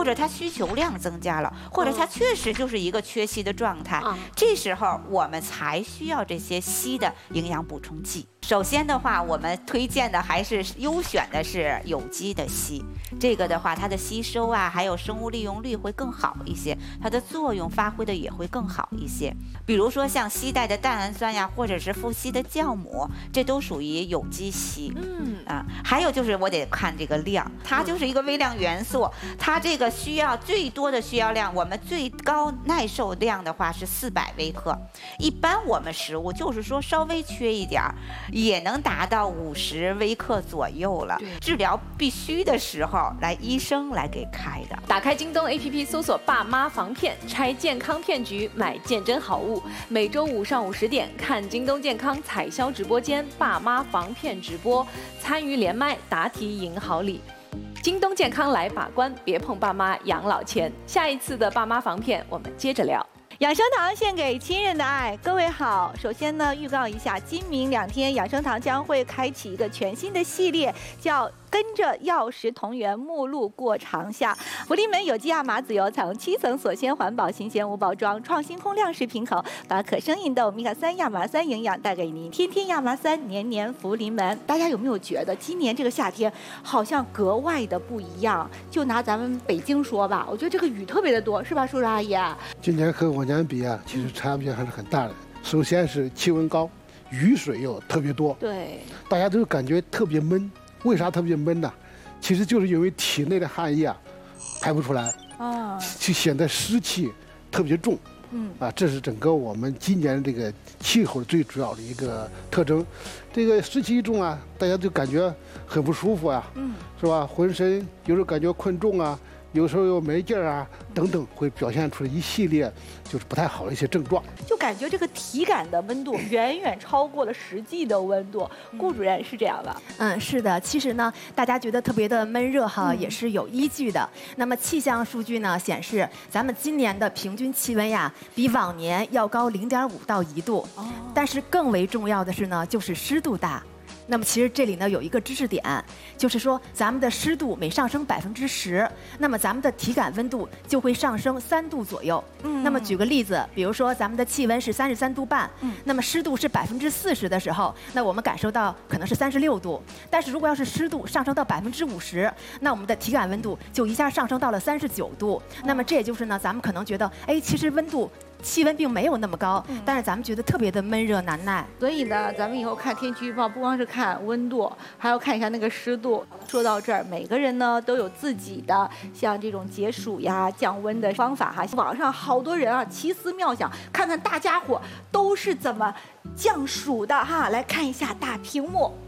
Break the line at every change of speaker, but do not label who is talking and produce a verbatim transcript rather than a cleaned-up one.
者它需求量增加了，或者它确实就是一个缺硒的状态，这时候我们才需要这些硒的营养补充剂。首先的话，我们推荐的还是优选的是有机的硒，这个的话它的吸收啊，还有生物利用率会更好一些，它的作用发挥的也会更好一些。比如说像硒带的蛋氨酸呀，或者是富硒的酵母，这都属于有机硒。嗯啊，还有就是我得看这个量，它就是一个微量元素，它这个需要最多的需要量，我们最高耐受量的话是四百微克，一般我们食物就是说稍微缺一点儿，也能达到五十微克左右了。治疗必须的时候，来医生来给开的。
打开京东 A P P 搜索“爸妈防骗”，拆健康骗局，买健真好物。每周五上午十点看京东健康彩销直播间“爸妈防骗”直播，参与连麦答题赢好礼。京东健康来把关，别碰爸妈养老钱。下一次的爸妈防骗，我们接着聊。
养生堂献给亲人的爱，各位好。首先呢，预告一下，今明两天养生堂将会开启一个全新的系列，叫跟着药食同源，目录过长夏。福临门有机亚麻籽油采用七层锁鲜环保新鲜无包装，创新空量式瓶口，把可生饮豆、米卡三亚麻酸营养带给您。天天亚麻酸，年年福临门。大家有没有觉得今年这个夏天好像格外的不一样？就拿咱们北京说吧，我觉得这个雨特别的多，是吧，叔叔阿姨？
今年和往年比啊，其实差别还是很大的。首先是气温高，雨水又特别多，
对，
大家都感觉特别闷。为啥特别闷呢？其实就是因为体内的汗液啊排不出来，啊，就显得湿气特别重。嗯啊，这是整个我们今年这个气候最主要的一个特征。这个湿气一重啊，大家就感觉很不舒服啊，嗯，是吧？浑身有时候感觉困重啊，有时候又没劲儿啊，等等，会表现出一系列就是不太好的一些症状。
就感觉这个体感的温度远远超过了实际的温度。顾主任是这样吧？
嗯，是的。其实呢，大家觉得特别的闷热哈，嗯、也是有依据的。那么气象数据呢显示，咱们今年的平均气温呀，比往年要高零点五到一度。哦。但是更为重要的是呢，就是湿度大。那么其实这里呢有一个知识点，就是说咱们的湿度每上升百分之十，那么咱们的体感温度就会上升三度左右。嗯。那么举个例子，比如说咱们的气温是三十三度半，嗯，那么湿度是百分之四十的时候，那我们感受到可能是三十六度。但是如果要是湿度上升到百分之五十，那我们的体感温度就一下上升到了三十九度。那么这也就是呢，咱们可能觉得，哎，其实温度。气温并没有那么高，嗯、但是咱们觉得特别的闷热难耐。
所以呢，咱们以后看天气预报，不光是看温度，还要看一下那个湿度。说到这儿，每个人呢都有自己的像这种解暑呀、降温的方法哈。网上好多人啊奇思妙想，看看大家伙都是怎么降暑的哈。来看一下大屏幕。